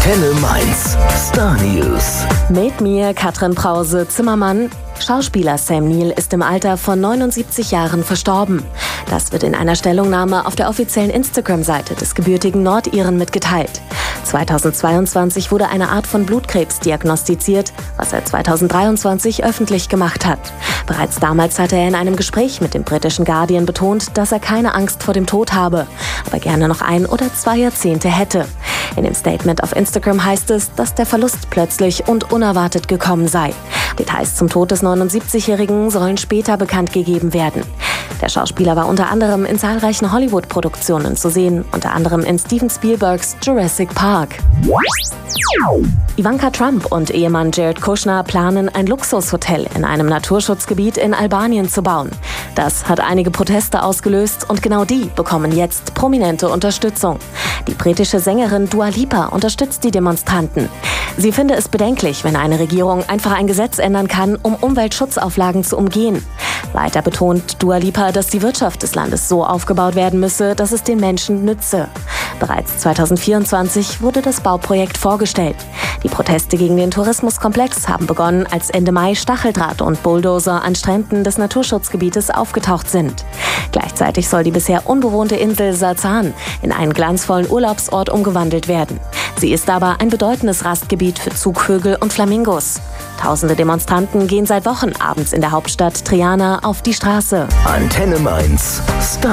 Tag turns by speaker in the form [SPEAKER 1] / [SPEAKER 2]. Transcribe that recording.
[SPEAKER 1] Antenne Mainz. Star News.
[SPEAKER 2] Mit mir, Katrin Brause-Zimmermann. Schauspieler Sam Neill ist im Alter von 79 Jahren verstorben. Das wird in einer Stellungnahme auf der offiziellen Instagram-Seite des gebürtigen Nordiren mitgeteilt. 2022 wurde eine Art von Blutkrebs diagnostiziert, was er 2023 öffentlich gemacht hat. Bereits damals hatte er in einem Gespräch mit dem britischen Guardian betont, dass er keine Angst vor dem Tod habe, aber gerne noch 1 oder 2 Jahrzehnte hätte. In dem Statement auf Instagram heißt es, dass der Verlust plötzlich und unerwartet gekommen sei. Details zum Tod des 79-Jährigen sollen später bekannt gegeben werden. Der Schauspieler war unter anderem in zahlreichen Hollywood-Produktionen zu sehen, unter anderem in Steven Spielbergs Jurassic Park. Ivanka Trump und Ehemann Jared Kushner planen, ein Luxushotel in einem Naturschutzgebiet in Albanien zu bauen. Das hat einige Proteste ausgelöst und genau die bekommen jetzt prominente Unterstützung. Die britische Sängerin Dua Lipa unterstützt die Demonstranten. Sie finde es bedenklich, wenn eine Regierung einfach ein Gesetz ändern kann, um Umweltschutzauflagen zu umgehen. Weiter betont Dua Lipa, dass die Wirtschaft des Landes so aufgebaut werden müsse, dass es den Menschen nütze. Bereits 2024 wurde das Bauprojekt vorgestellt. Die Proteste gegen den Tourismuskomplex haben begonnen, als Ende Mai Stacheldraht und Bulldozer an Stränden des Naturschutzgebietes aufgetaucht sind. Gleichzeitig soll die bisher unbewohnte Insel Sarzan in einen glanzvollen Urlaubsort umgewandelt werden. Sie ist aber ein bedeutendes Rastgebiet für Zugvögel und Flamingos. Tausende Demonstranten gehen seit Wochen abends in der Hauptstadt Triana auf die Straße.
[SPEAKER 1] Antenne Mainz. Star